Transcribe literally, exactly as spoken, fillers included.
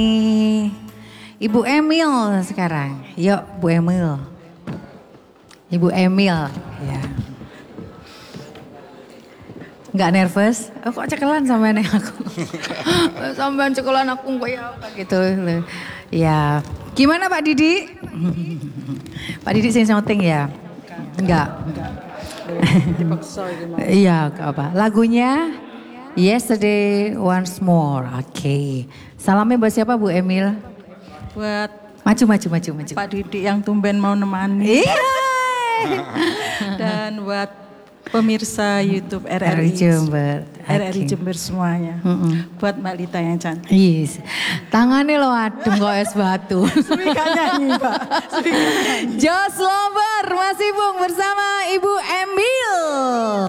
Ibu Emil sekarang. Yuk Bu Emil. Ibu Emil. Ya. Enggak nervous? Oh, kok cekelan sama nenek aku? Sampai cekelan aku kayak apa gitu. Ya. Gimana Pak Didi? Pak Didi sing syuting ya? Enggak. Iya, apa? Lagunya Yesterday Once More. Oke. Okay. Salamnya buat siapa Bu Emil? Buat maju maju maju maju. Pak Didi yang tumben mau nemani. Iya. Dan buat pemirsa YouTube R R I Jember. R R I Jember semuanya. Mm-mm. Buat Mbak Lita yang cantik. Yes. Tangannya lo adem kok es batu. Suika nyanyi Pak. Jos Lover masih Bung bersama Ibu Emil.